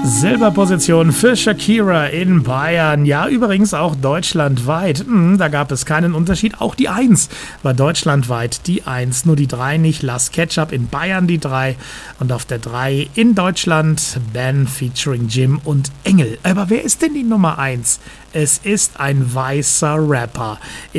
Silberposition für Shakira in Bayern. Ja, übrigens auch deutschlandweit. Da gab es keinen Unterschied. Auch die 1 war deutschlandweit die 1. Nur die 3 nicht. Las Ketchup in Bayern die 3. Und auf der 3 in Deutschland Ben featuring Jim und Engel. Aber wer ist denn die Nummer 1? Es ist ein weißer Rapper.